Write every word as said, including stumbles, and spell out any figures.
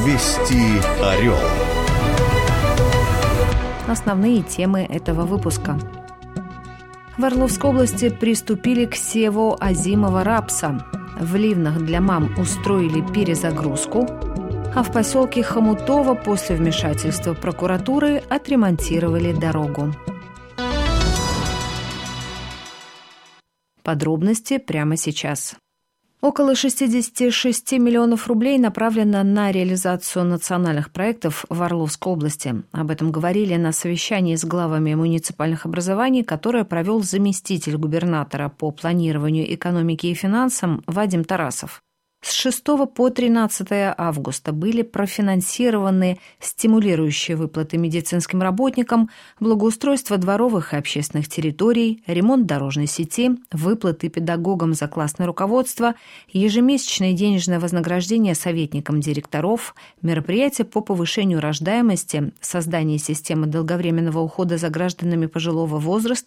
Вести Орел. Основные темы этого выпуска. В Орловской области приступили к севу озимого рапса. В Ливнах для мам устроили перезагрузку. А в поселке Хомутово после вмешательства прокуратуры отремонтировали дорогу. Подробности прямо сейчас. Около шестьдесят шесть миллионов рублей направлено на реализацию национальных проектов в Орловской области. Об этом говорили на совещании с главами муниципальных образований, которое провел заместитель губернатора по планированию экономики и финансам Вадим Тарасов. С шестого по тринадцатое августа были профинансированы стимулирующие выплаты медицинским работникам, благоустройство дворовых и общественных территорий, ремонт дорожной сети, выплаты педагогам за классное руководство, ежемесячное денежное вознаграждение советникам директоров, мероприятия по повышению рождаемости, создание системы долговременного ухода за гражданами пожилого возраста,